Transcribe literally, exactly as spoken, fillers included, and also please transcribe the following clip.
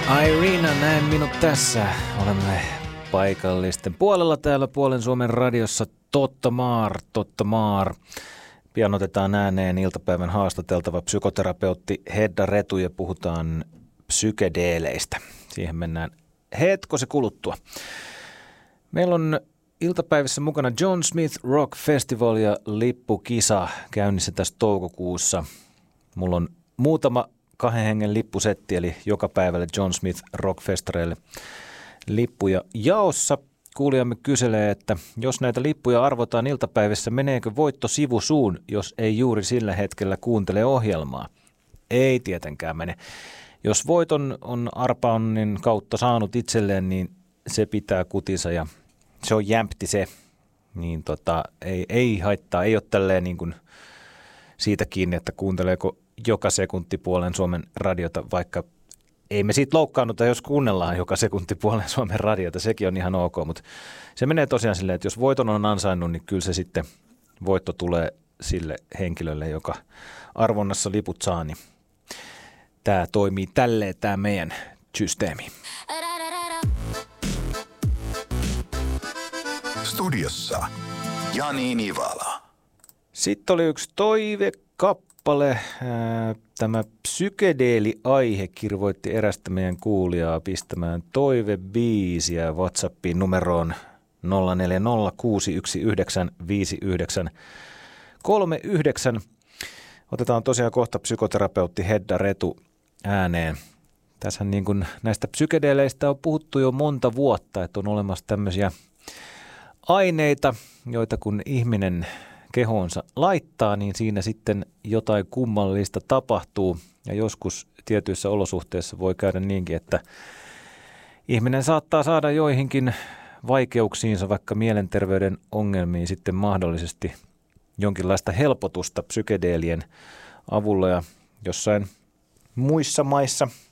Irina, näin minut tässä. Olemme paikallisten puolella täällä Puolen Suomen radiossa. Totta maar, totta maar. Pian otetaan ääneen iltapäivän haastateltava psykoterapeutti Hedda Retu ja puhutaan psykedeeleistä. Siihen mennään hetkosi kuluttua. Meillä on iltapäivässä mukana John Smith Rock Festival ja lippukisa käynnissä tässä toukokuussa. Mulla on muutama kahden hengen lippusetti, eli joka päivälle John Smith Rock-festareille lippuja jaossa. Kuulijamme kyselee, että jos näitä lippuja arvotaan iltapäivässä, meneekö voitto sivusuun, jos ei juuri sillä hetkellä kuuntele ohjelmaa? Ei tietenkään mene. Jos voiton on arpaonnin kautta saanut itselleen, niin se pitää kutinsa ja se on jämpti se. Niin tota, ei, ei haittaa, ei ole tälleen niin kuin siitä kiinni, että kuunteleeko joka sekunti Puolen Suomen radiota, vaikka ei me siitä loukkaannuta, jos kuunnellaan joka sekunti Puolen Suomen radiota, sekin on ihan ok, mutta se menee tosiaan silleen, että jos voiton on ansainnut, niin kyllä se sitten voitto tulee sille henkilölle, joka arvonnassa liput saa, niin tämä toimii tälleen tämä meidän systeemi. Studiossa Jani Nivala. Sitten oli yksi toivekappale. Tämä psykedeeli-aihe kirvoitti erästä meidän kuulijaa pistämään toivebiisiä WhatsAppiin numeroon nolla neljä nolla kuusi yksi yhdeksän viisi yhdeksän kolme yhdeksän. Otetaan tosiaan kohta psykoterapeutti Hedda Retu ääneen. Tässä niin kuin näistä psykedeeleistä on puhuttu jo monta vuotta, että on olemassa tämmöisiä aineita, joita kun ihminen kehoonsa laittaa, niin siinä sitten jotain kummallista tapahtuu. Ja joskus tietyissä olosuhteissa voi käydä niinkin, että ihminen saattaa saada joihinkin vaikeuksiinsa, vaikka mielenterveyden ongelmiin sitten mahdollisesti jonkinlaista helpotusta psykedeelien avulla. Ja jossain muissa maissa